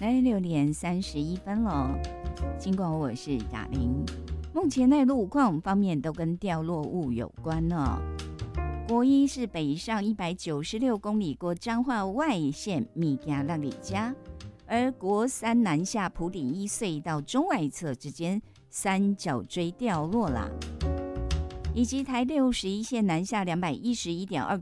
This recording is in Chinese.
来6:31了，尽管我是雅玲。目前的路况方面都跟掉落物有关呢。国一是北上196公里过彰化外线米加让里家，而国三南下埔里一隧道中外侧之间三角锥掉落啦，以及台61线南下211.2